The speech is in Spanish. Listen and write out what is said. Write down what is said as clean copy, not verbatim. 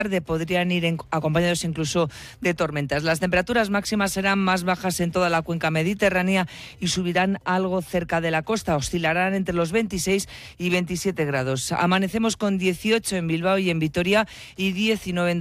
podrían ir acompañados incluso de tormentas. Las temperaturas máximas serán más bajas en toda la cuenca mediterránea y subirán algo cerca de la costa. Oscilarán entre los 26 y 27 grados. Amanecemos con 18 en Bilbao y en Vitoria y 19 en